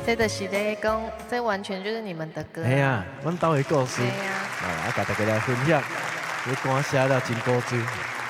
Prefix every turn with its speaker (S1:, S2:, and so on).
S1: 这就是咧讲，这完全就是你们的歌。
S2: 哎呀，阮兜的故事，
S1: 对呀。
S2: 啊，甲大家来分享，这歌写了真古锥。